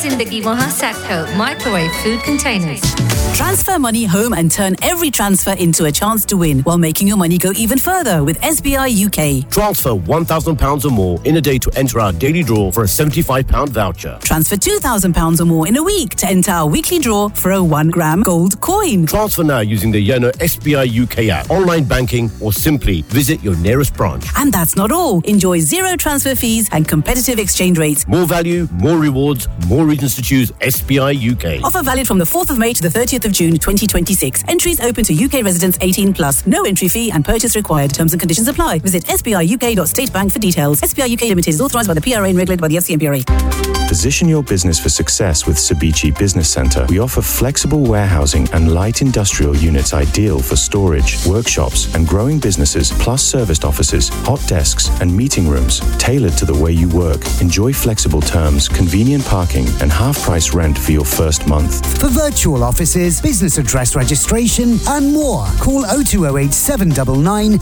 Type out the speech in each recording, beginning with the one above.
जिंदगी वहाँ सेट हो. Microwave food containers. Transfer money home and turn every transfer into a chance to win while making your money go even further with SBI UK. Transfer £1,000 or more in a day to enter our daily draw for a £75 voucher. Transfer £2,000 or more in a week to enter our weekly draw for a 1 gram gold coin. Transfer now using the Yono SBI UK app, online banking, or simply visit your nearest branch. And that's not all. Enjoy zero transfer fees and competitive exchange rates. More value, more rewards, more reasons to choose SBI UK. Offer valid from the 4th of May to the 30th of June 2026. Entries open to UK residents 18 plus. No entry fee and purchase required. Terms and conditions apply. Visit sbiuk.statebank for details. SBI UK Limited is authorised by the PRA and regulated by the FCMPRA. Position your business for success with Ceviche Business Centre. We offer flexible warehousing and light industrial units ideal for storage, workshops and growing businesses, plus serviced offices, hot desks and meeting rooms tailored to the way you work. Enjoy flexible terms, convenient parking and half-price rent for your first month. For virtual offices, business address registration and more, call 0208 799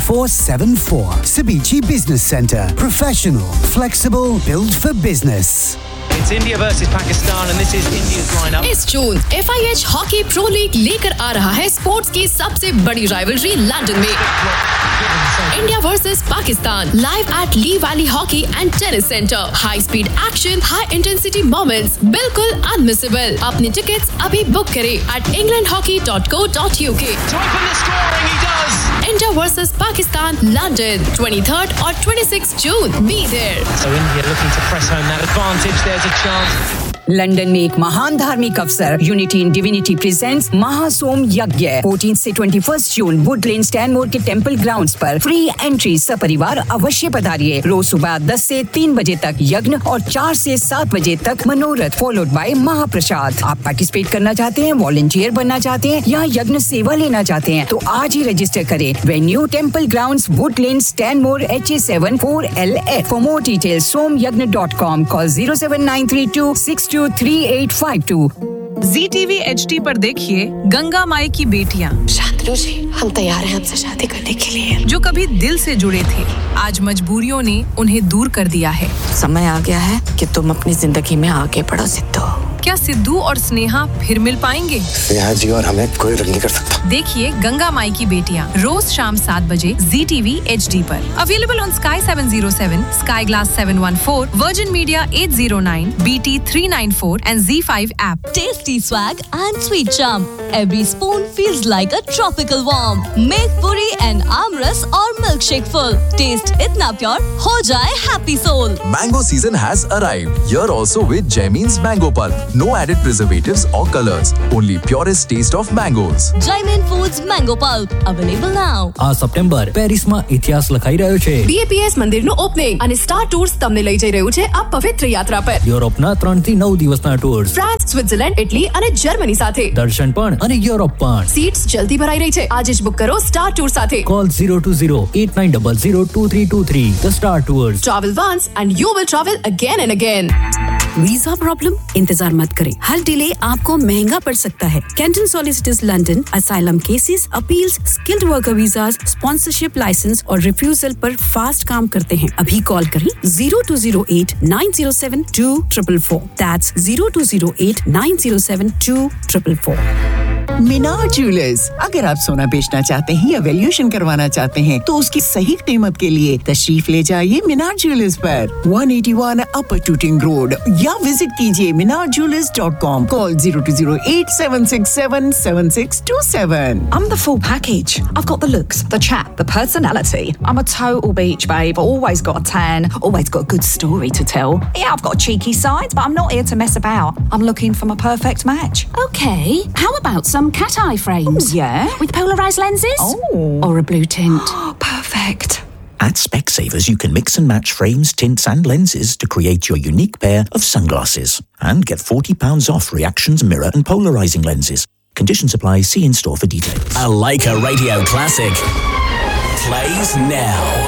7474. Ceviche Business Centre. Professional, flexible, built for business. It's India versus Pakistan and this is India's lineup. इस जून FIH hockey pro league लेकर आ रहा है sports की सबसे बड़ी rivalry London में. India versus Pakistan live at Lee valley hockey and tennis centre. High speed action, high intensity moments, बिल्कुल unmissable. अपनी टिकट्स अभी बुक करें at englandhockey.co.uk. To open the scoring, he does. India versus Pakistan, London, 23rd or 26th June. Be there. So India looking to press home that advantage. There's a chance. London में एक महान धार्मिक अवसर unity in divinity presents महासोम यज्ञ 14 से 21 जून would लेन स्टैनमोर के temple grounds पर free entry सपरिवार अवश्य पधारिए. रोज सुबह 10 से 3 बजे तक यज्ञ और 4 से 7 बजे तक मनोरथ फॉलोड बाय महाप्रसाद. आप पार्टिसिपेट करना चाहते हैं, वॉलंटियर बनना चाहते हैं या यज्ञ सेवा लेना चाहते हैं तो आज ही रजिस्टर करें. Venue temple grounds would lane स्टैनमोर HA7 4LF. For more details somyagna.com. Call 07932 3852. ZTV HD पर देखिए गंगा माई की बेटियां. शांतनु जी, हम तैयार हैं आपसे शादी करने के लिए. जो कभी दिल से जुड़े थे, आज मजबूरियों ने उन्हें दूर कर दिया है. समय आ गया है कि तुम अपनी जिंदगी में आगे बढ़ो सिद्धू. क्या सिद्धू और स्नेहा फिर मिल पाएंगे? स्नेहा जी और हमें कोई अलग नहीं कर सकता. देखिए गंगा माई की बेटियां रोज शाम 7 बजे ZTV HD पर. Available on Sky 707, Sky Glass 714, Virgin Media 809, BT 394 and Z5 app. Tasty swag and sweet charm. Every spoon feels like a tropical warm. Make puri and amras or milkshake full. Taste itna pure, ho jaye happy soul. Mango season has arrived. Here also with Jaimin's Mango Pulp. No added preservatives or colors. Only purest taste of mangoes. Jaimin Foods Mango Pulp. Available now. આ September પેરિસમાં ઇતિહાસ લખાઈ રહ્યો છે. BAPS મંદિરનું opening અને star tours તમને લઈ જઈ રહ્યું છે આ પવિત્ર યાત્રા પર. યુરોપના 3 થી 9 દિવસના ટૂર્સ. ફ્રાન્સ, સ્વિટ્ઝરલેન્ડ, ઇટલી અને જર્મની સાથે. દર્શન પણ અને યુરોપ પણ. સીટ્સ જલ્દી ભરાઈ રહી છે. આજે જ બુક કરો સ્ટાર ટૂર સાથે. Call 020-8900-2323. The Star Tours. Travel once and you will travel again and again. Visa problem? इंतजार मत करें. हर डिले आपको महंगा पड़ सकता है. Canton solicitors London asylum cases, appeals, skilled worker visas, sponsorship licence और रिफ्यूजल पर फास्ट काम करते हैं. अभी कॉल करें 0208 907 2444. That's 0208 907 2444. Minar jewellers. अगर आप सोना बेचना चाहते हैं या वैल्यूएशन करवाना चाहते हैं तो उसकी सही कीमत के लिए तशरीफ ले जाइए मीनार ज्वेलर्स पर 181 अपर टूटिंग रोड या विजिट कीजिए minarjewelers.com. Call 0208 767 7627. I'm the full package. I've got the looks, the chat, the personality. I'm a total beach babe. Always got a tan. Always got a good story to tell. Yeah, I've got a cheeky side, but I'm not here to mess about. I'm looking for my perfect match. Okay. How about some cat eye frames? Ooh, yeah. With polarized lenses? Oh. Or a blue tint? Perfect. At Specsavers, you can mix and match frames, tints and lenses to create your unique pair of sunglasses. And get £40 off Reactions mirror and polarizing lenses. Conditions apply. See in-store for details. A Leica Radio Classic plays now.